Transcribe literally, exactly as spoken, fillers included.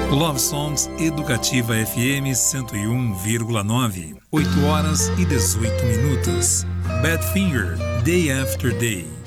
Love Songs Educativa F M cento e um vírgula nove, oito horas e dezoito minutos. Badfinger, Day After Day.